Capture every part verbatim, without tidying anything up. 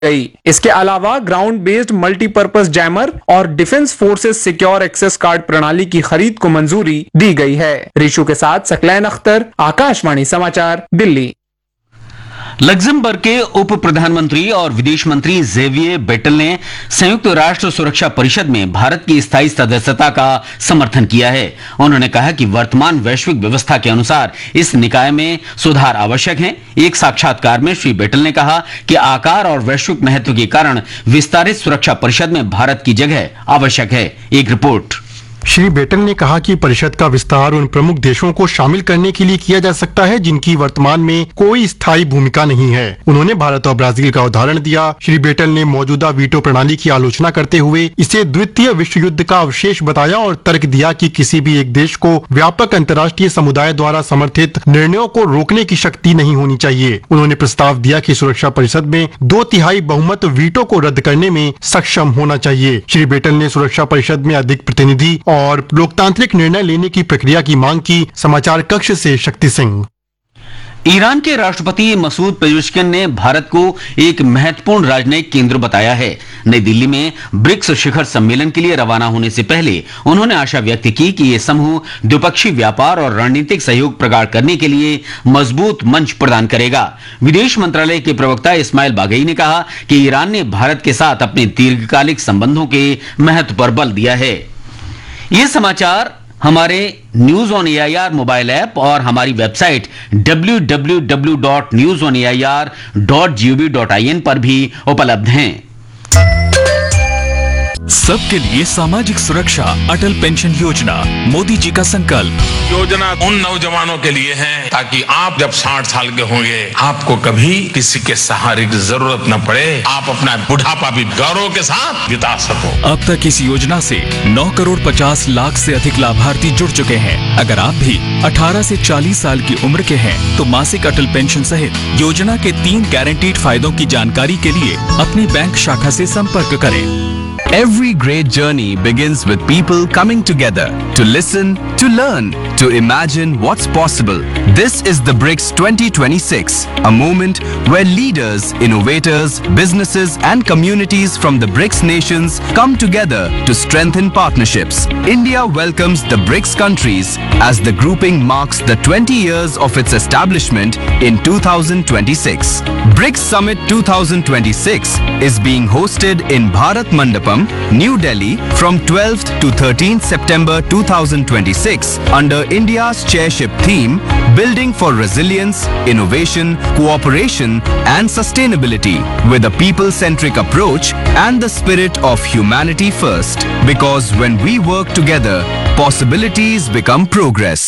गई। इसके अलावा ग्राउंड बेस्ड मल्टीपर्पज जैमर और defence forces secure access card प्रणाली की खरीद को मंजूरी दी गई है। रिशु के साथ सकलैन अख्तर, आकाशवाणी समाचार, दिल्ली। लग्जमबर्ग के उप प्रधानमंत्री और विदेश मंत्री जेवियर बेटल ने संयुक्त राष्ट्र सुरक्षा परिषद में भारत की स्थायी सदस्यता का समर्थन किया है। उन्होंने कहा कि वर्तमान वैश्विक व्यवस्था के अनुसार इस निकाय में सुधार आवश्यक है। एक साक्षात्कार में श्री बेटल ने कहा कि आकार और वैश्विक महत्व के कारण विस्तारित सुरक्षा परिषद में भारत की जगह आवश्यक है। एक रिपोर्ट। श्री बेटल ने कहा कि परिषद का विस्तार उन प्रमुख देशों को शामिल करने के लिए किया जा सकता है जिनकी वर्तमान में कोई स्थायी भूमिका नहीं है। उन्होंने भारत और ब्राजील का उदाहरण दिया। श्री बेटल ने मौजूदा वीटो प्रणाली की आलोचना करते हुए इसे द्वितीय विश्व युद्ध का अवशेष बताया और तर्क दिया कि किसी भी एक देश को व्यापक अंतर्राष्ट्रीय समुदाय द्वारा समर्थित निर्णयों को रोकने की शक्ति नहीं होनी चाहिए। उन्होंने प्रस्ताव दिया कि सुरक्षा परिषद में दो तिहाई बहुमत वीटो को रद्द करने में सक्षम होना चाहिए। श्री बेटल ने सुरक्षा परिषद में अधिक प्रतिनिधि और लोकतांत्रिक निर्णय लेने की प्रक्रिया की मांग की। समाचार कक्ष से शक्ति सिंह। ईरान के राष्ट्रपति मसूद पेजेश्किन ने भारत को एक महत्वपूर्ण राजनयिक केंद्र बताया है। नई दिल्ली में ब्रिक्स शिखर सम्मेलन के लिए रवाना होने से पहले उन्होंने आशा व्यक्त की कि ये समूह द्विपक्षीय व्यापार और रणनीतिक सहयोग प्रगाढ़ करने के लिए मजबूत मंच प्रदान करेगा। विदेश मंत्रालय के प्रवक्ता इस्माइल बागई ने कहा कि ईरान ने भारत के साथ अपने दीर्घकालिक संबंधों के महत्व पर बल दिया है। ये समाचार हमारे news on AIR mobile app और हमारी website W W W dot news on AIR dot gov dot I N पर भी उपलब्ध हैं। सबके लिए सामाजिक सुरक्षा, अटल पेंशन योजना, मोदी जी का संकल्प। योजना उन नौजवानों के लिए है ताकि आप जब साठ साल के होंगे आपको कभी किसी के सहारे की जरूरत न पड़े, आप अपना बुढ़ापा भी गौरव के साथ बिता सको। अब तक इस योजना से नौ करोड़ पचास लाख से अधिक लाभार्थी जुड़ चुके हैं। अगर आप भी अठारह से चालीस साल की उम्र के हैं तो मासिक अटल पेंशन सहित योजना के तीन गारंटीड फायदों की जानकारी के लिए अपनी बैंक शाखा से संपर्क करें। Every great journey begins with people coming together to listen, to learn, to imagine what's possible. This is the BRICS twenty twenty-six, a moment where leaders, innovators, businesses and communities from the BRICS nations come together to strengthen partnerships. India welcomes the BRICS countries as the grouping marks the twenty years of its establishment in two thousand twenty-six. BRICS Summit twenty twenty-six is being hosted in Bharat Mandapam, New Delhi from twelfth to thirteenth September two thousand twenty-six under India's chairship theme Building for Resilience, Innovation, Cooperation and Sustainability with a people-centric approach and the spirit of humanity first. Because when we work together, possibilities become progress.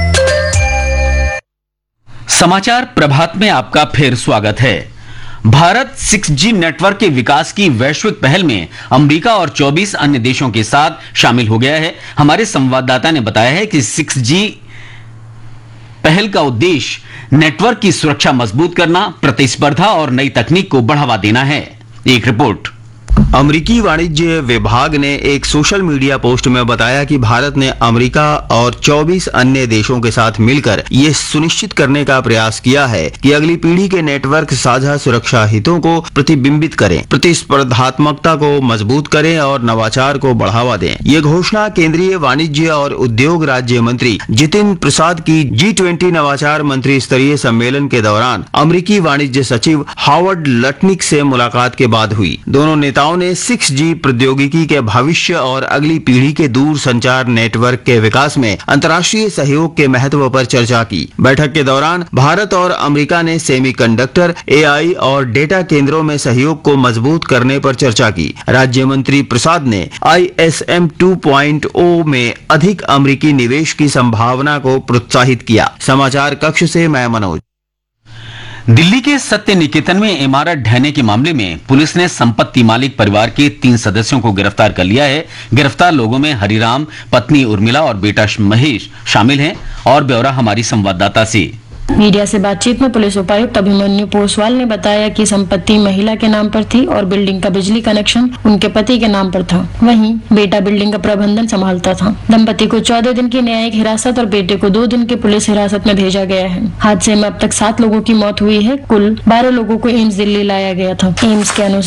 समाचार प्रभात में आपका फिर स्वागत है। Bharat six G network के विकास की वैश्विक पहल में अमेरिका और चौबीस अन्य देशों के साथ शामिल हो गया है। हमारे संवाददाता ने बताया है कि सिक्स जी पहल का उद्देश्य नेटवर्क की सुरक्षा मजबूत करना, प्रतिस्पर्धा और नई तकनीक को बढ़ावा देना है। एक रिपोर्ट। अमेरिकी वाणिज्य विभाग ने एक सोशल मीडिया पोस्ट में बताया कि भारत ने अमेरिका और चौबीस अन्य देशों के साथ मिलकर ये सुनिश्चित करने का प्रयास किया है कि अगली पीढ़ी के नेटवर्क साझा सुरक्षा हितों को प्रतिबिंबित करें, प्रतिस्पर्धात्मकता को मजबूत करें और नवाचार को बढ़ावा दें। ये घोषणा केंद्रीय वाणिज्य और उद्योग राज्य मंत्री जितिन प्रसाद की जी ट्वेंटी नवाचार मंत्री स्तरीय सम्मेलन के दौरान अमेरिकी वाणिज्य सचिव हावर्ड लटनिक से मुलाकात के बाद हुई। दोनों नेताओं ने सिक्स जी प्रौद्योगिकी के भविष्य और अगली पीढ़ी के दूर संचार नेटवर्क के विकास में अंतर्राष्ट्रीय सहयोग के महत्व पर चर्चा की। बैठक के दौरान भारत और अमेरिका ने सेमीकंडक्टर, एआई और डेटा केंद्रों में सहयोग को मजबूत करने पर चर्चा की। राज्य मंत्री प्रसाद ने I S M two point ओ में अधिक अमेरिकी निवेश की संभावना को प्रोत्साहित किया। समाचार कक्ष से मैं मनोज। दिल्ली के सत्य निकेतन में इमारत ढहने के मामले में पुलिस ने संपत्ति मालिक परिवार के तीन सदस्यों को गिरफ्तार कर लिया है। गिरफ्तार लोगों में हरिराम, पत्नी उर्मिला और बेटा महेश शामिल हैं। और ब्यौरा हमारी संवाददाता से। मीडिया से बातचीत में पुलिस उपायुक्त अभिमन्यु पोसवाल ने बताया कि संपत्ति महिला के नाम पर थी और बिल्डिंग का बिजली कनेक्शन उनके पति के नाम पर था। वहीं बेटा बिल्डिंग का प्रबंधन संभालता था। दंपति को चौदह दिन की न्यायिक हिरासत और बेटे को दो दिन की पुलिस हिरासत में भेजा गया है। हादसे में अब तक सात लोगों की मौत हुई है। कुल बारह लोगों को एम्स दिल्ली लाया गया था। एम्स के अनुसार